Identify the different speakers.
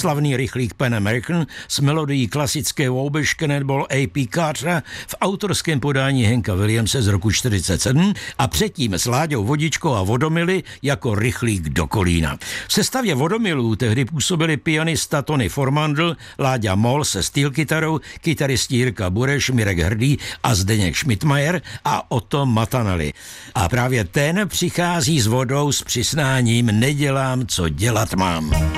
Speaker 1: slavný rychlík Pan American s melodií klasického Obeškenet byl A.P. Cartera v autorském podání Hanka Williamse z roku 1947 a předtím s Láďou Vodičkou a Vodomily jako rychlík do Kolína. V sestavě Vodomilů tehdy působili pianista Tony Formandl, Láďa Moll se stýlkytarou, kytaristi Jirka Bureš, Mirek Hrdý a Zdeněk Schmidtmajer a Otto Matanali. A právě ten přichází s Vodou s přisnáním Nedělám, co dělat mám.